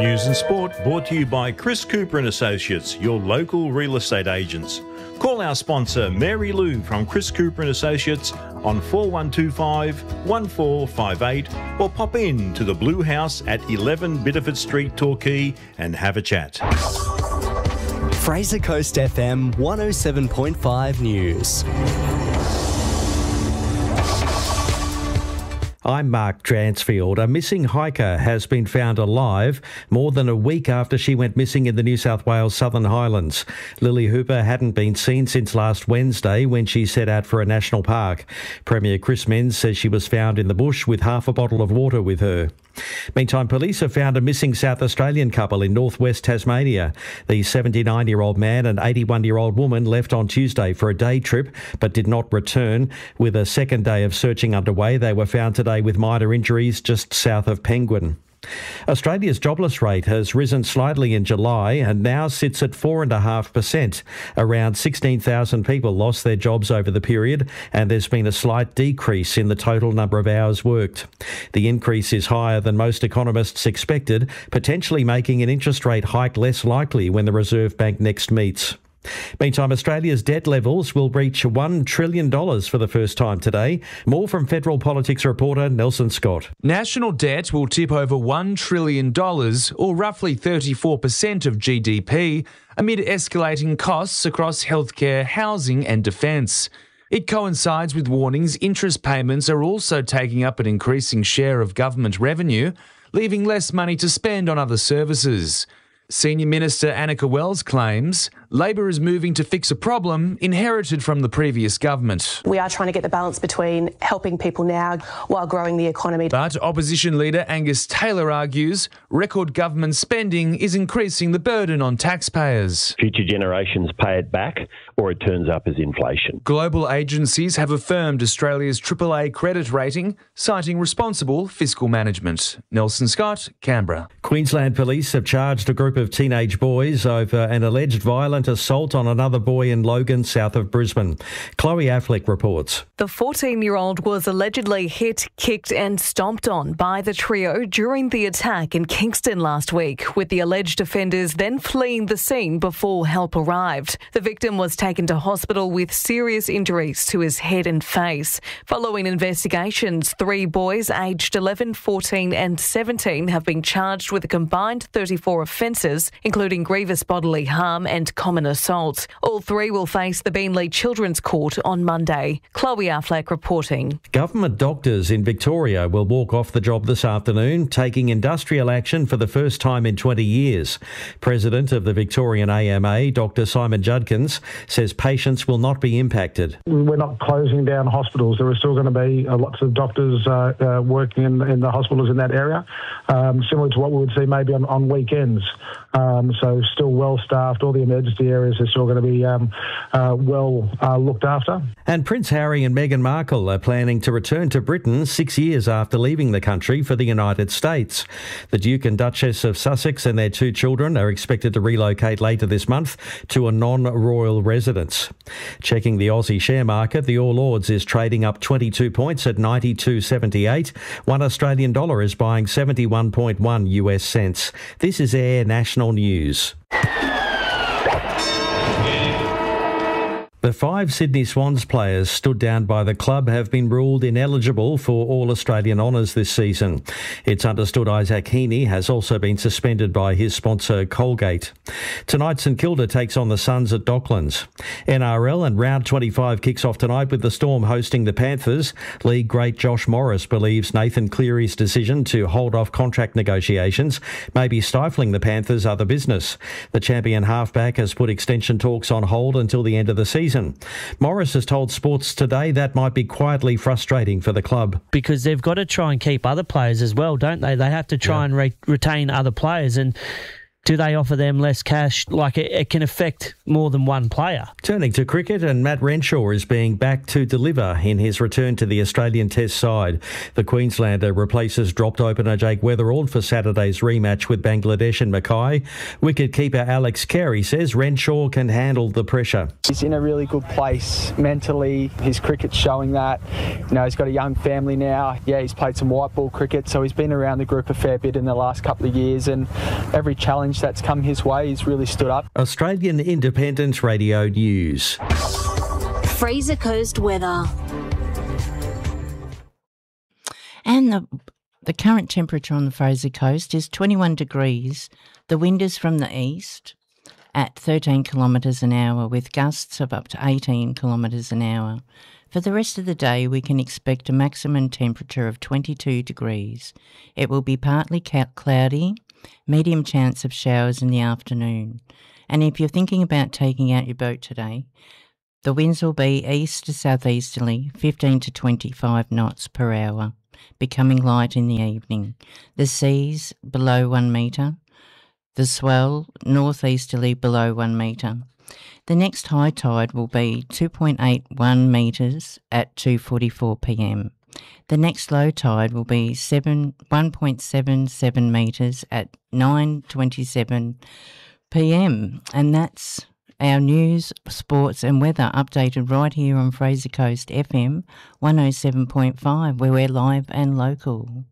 News and sport brought to you by Chris Cooper and Associates, your local real estate agents. Call our sponsor Mary Lou from Chris Cooper and Associates on 4125 1458 or pop in to the Blue House at 11 Bitterford Street, Torquay and have a chat. Fraser Coast FM 107.5 News. I'm Mark Dransfield. A missing hiker has been found alive more than a week after she went missing in the New South Wales Southern Highlands. Lily Hooper hadn't been seen since last Wednesday when she set out for a national park. Premier Chris Minns says she was found in the bush with half a bottle of water with her. Meantime, police have found a missing South Australian couple in northwest Tasmania. The 79-year-old man and 81-year-old woman left on Tuesday for a day trip but did not return. With a second day of searching underway, they were found today with minor injuries just south of Penguin. Australia's jobless rate has risen slightly in July and now sits at 4.5%. Around 16,000 people lost their jobs over the period, and there's been a slight decrease in the total number of hours worked. The increase is higher than most economists expected, potentially making an interest rate hike less likely when the Reserve Bank next meets. Meantime, Australia's debt levels will reach $1 trillion for the first time today. More from Federal Politics reporter Nelson Scott. National debt will tip over $1 trillion, or roughly 34% of GDP, amid escalating costs across healthcare, housing and defence. It coincides with warnings interest payments are also taking up an increasing share of government revenue, leaving less money to spend on other services. Senior Minister Annika Wells claims Labor is moving to fix a problem inherited from the previous government. We are trying to get the balance between helping people now while growing the economy. But opposition leader Angus Taylor argues record government spending is increasing the burden on taxpayers. Future generations pay it back or it turns up as inflation. Global agencies have affirmed Australia's AAA credit rating, citing responsible fiscal management. Nelson Scott, Canberra. Queensland Police have charged a group of teenage boys over an alleged violent assault on another boy in Logan, south of Brisbane. Chloe Affleck reports. The 14-year-old was allegedly hit, kicked and stomped on by the trio during the attack in Kingston last week, with the alleged offenders then fleeing the scene before help arrived. The victim was taken to hospital with serious injuries to his head and face. Following investigations, 3 boys aged 11, 14 and 17 have been charged with a combined 34 offences, including grievous bodily harm and common assault. All 3 will face the Beenleigh Children's Court on Monday. Chloe Affleck reporting. Government doctors in Victoria will walk off the job this afternoon, taking industrial action for the first time in 20 years. President of the Victorian AMA, Dr Simon Judkins, says patients will not be impacted. We're not closing down hospitals. There are still going to be lots of doctors working in the hospitals in that area, similar to what we would see maybe on weekends. So still well staffed. All the emergency areas are still going to be well looked after. And Prince Harry and Meghan Markle are planning to return to Britain 6 years after leaving the country for the United States. The Duke and Duchess of Sussex and their 2 children are expected to relocate later this month to a non-royal residence. Checking the Aussie share market, the All Ords is trading up 22 points at 92.78. 1 Australian dollar is buying 71.1 US cents. This is Air National News. The 5 Sydney Swans players stood down by the club have been ruled ineligible for All-Australian honours this season. It's understood Isaac Heaney has also been suspended by his sponsor Colgate. Tonight, St Kilda takes on the Suns at Docklands. NRL and round 25 kicks off tonight with the Storm hosting the Panthers. League great Josh Morris believes Nathan Cleary's decision to hold off contract negotiations may be stifling the Panthers' other business. The champion halfback has put extension talks on hold until the end of the season. Morris has told Sports Today that might be quietly frustrating for the club. Because they've got to try and keep other players as well, don't they? They have to try and retain other players. And do they offer them less cash? Like it can affect more than one player. Turning to cricket, and Matt Renshaw is being back to deliver in his return to the Australian Test side. The Queenslander replaces dropped opener Jake Weatherald for Saturday's rematch with Bangladesh and Mackay. Wicketkeeper Alex Carey says Renshaw can handle the pressure. He's in a really good place mentally. His cricket's showing that. He's got a young family now. Yeah, he's played some white ball cricket, so he's been around the group a fair bit in the last couple of years, and every challenge that's come his way, he's really stood up. Australian Independent Radio News. Fraser Coast weather. And the current temperature on the Fraser Coast is 21 degrees. The wind is from the east at 13 kilometres an hour with gusts of up to 18 kilometres an hour. For the rest of the day, we can expect a maximum temperature of 22 degrees. It will be partly cloudy, medium chance of showers in the afternoon. And if you're thinking about taking out your boat today, the winds will be east to southeasterly, 15 to 25 knots per hour, becoming light in the evening. The seas below 1 metre. The swell northeasterly below 1 metre. The next high tide will be 2.81 metres at 2:44 p.m. The next low tide will be 1.77 metres at 9:27 p.m. And that's our news, sports and weather updated right here on Fraser Coast FM 107.5, where we're live and local.